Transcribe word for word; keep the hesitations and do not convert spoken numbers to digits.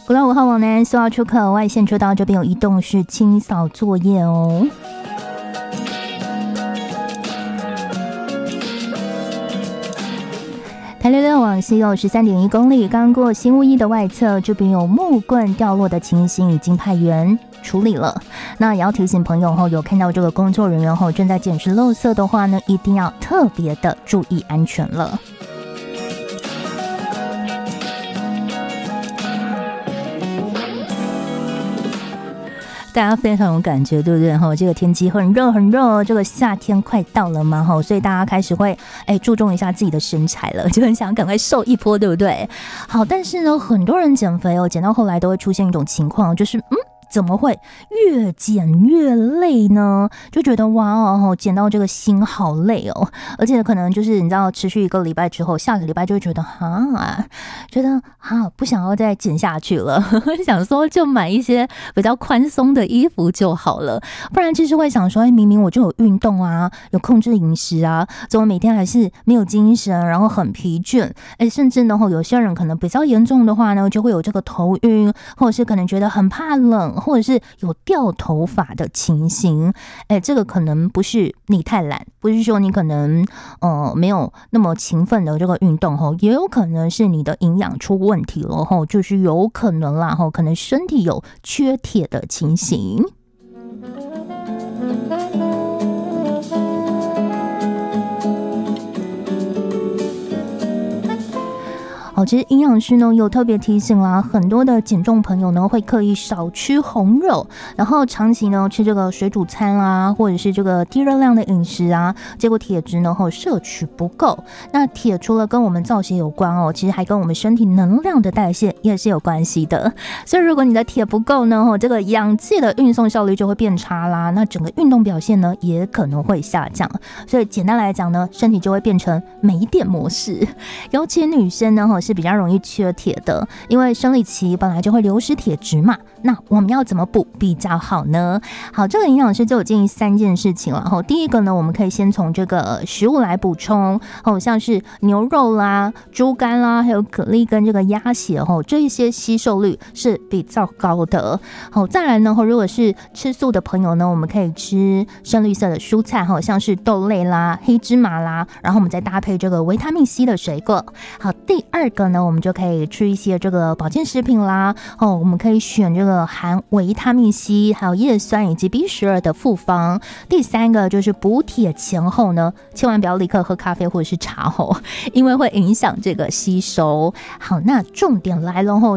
国道五号往南苏澳出口外线车道这边有移动式清扫作业哦。台六六往西有 十三点一公里，刚过新屋一的外侧，这边有木棍掉落的情形，已经派员处理了。那也要提醒朋友后，有看到这个工作人员后正在捡拾垃圾的话呢，一定要特别的注意安全了。大家非常有感觉，对不对？哈，这个天气很热很热，这个夏天快到了嘛，哈，所以大家开始会哎注重一下自己的身材了，就很想赶快瘦一波，对不对？好，但是呢，很多人减肥哦，减到后来都会出现一种情况，就是嗯。怎么会越减越累呢？就觉得哇哦，减到这个心好累哦，而且可能就是你知道，持续一个礼拜之后，下个礼拜就会觉得哈，觉得哈不想要再减下去了，想说就买一些比较宽松的衣服就好了，不然其实会想说，哎，明明我就有运动啊，有控制饮食啊，怎么每天还是没有精神，然后很疲倦，哎，甚至呢，有些人可能比较严重的话呢，就会有这个头晕，或者是可能觉得很怕冷。或者是有掉头发的情形，哎，这个可能不是你太懒，不是说你可能呃没有那么勤奋的这个运动吼，也有可能是你的营养出问题了吼，就是有可能啦吼，可能身体有缺铁的情形。好，其实营养师呢有特别提醒啦，很多的减重朋友呢会刻意少吃红肉，然后长期呢吃这个水煮餐啦，或者是这个低热量的饮食啊，结果铁质呢后摄取不够。那铁除了跟我们造血有关哦，其实还跟我们身体能量的代谢也是有关系的。所以如果你的铁不够呢，这个氧气的运送效率就会变差啦，那整个运动表现呢也可能会下降。所以简单来讲呢，身体就会变成没电模式，尤其女生呢是比较容易缺铁的，因为生理期本来就会流失铁质嘛。那我们要怎么补比较好呢？好，这个营养师就有建议三件事情了。第一个呢，我们可以先从这个食物来补充，像是牛肉啦、猪肝啦，还有蛤蜊跟这个鸭血，这一些吸收率是比较高的。好，再来呢，如果是吃素的朋友呢，我们可以吃深绿色的蔬菜，像是豆类啦、黑芝麻啦，然后我们再搭配这个维他命 C 的水果。好，第二个呢，我们就可以吃一些这个保健食品啦。哦，我们可以选这个含维他命 C 还有叶酸以及 B 十二 的复方。第三个就是补铁前后呢，千万不要立刻喝咖啡或者是茶后，因为会影响这个吸收。好，那重点来了吼。